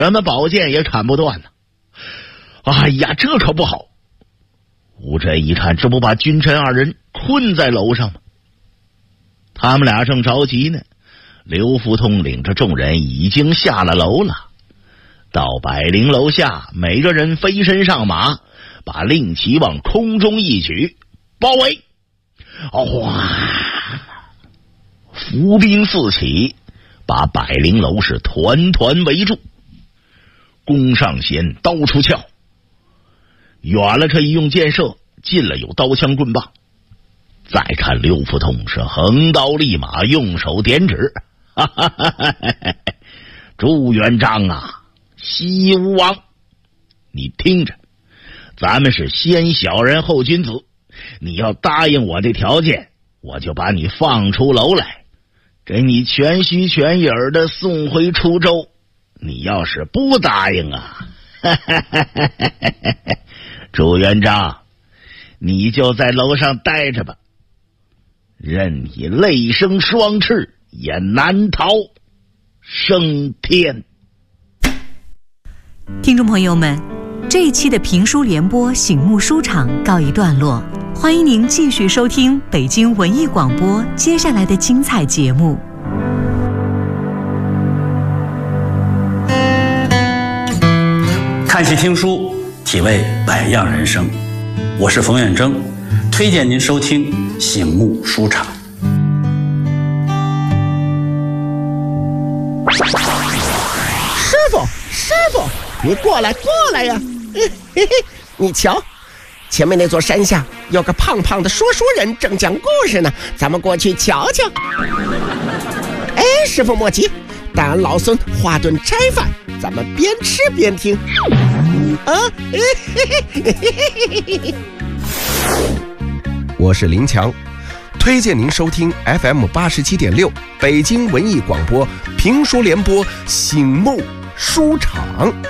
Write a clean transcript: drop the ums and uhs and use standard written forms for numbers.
人们宝剑也砍不断呢。哎呀，这可不好！吴真一看，这不把君臣二人困在楼上吗？他们俩正着急呢，刘福通领着众人已经下了楼了。到百灵楼下，每个人飞身上马，把令旗往空中一举，包围！哇！伏兵四起，把百灵楼是团团围住。弓上弦，刀出鞘，远了可以用箭射，近了有刀枪棍棒。再看刘福通是横刀立马，用手点指，哈哈哈哈哈！朱元璋啊，西吴王，你听着，咱们是先小人后君子，你要答应我这条件，我就把你放出楼来，给你全虚全影的送回滁州。你要是不答应啊，朱元璋，你就在楼上待着吧，任你泪生双翅，也难逃升天。 听众朋友们，这一期的评书联播醒目书场告一段落，欢迎您继续收听北京文艺广播接下来的精彩节目。 看戏听书，体味百样人生。我是冯远征，推荐您收听醒目书场。 师傅，你过来呀！嘿嘿，你瞧，前面那座山下有个胖胖的说书人正讲故事呢，咱们过去瞧瞧。哎，师傅莫急，带俺老孙画顿斋饭，咱们边吃边听。我是林强，推荐您收听 FM 87.6北京文艺广播评书联播醒目书场。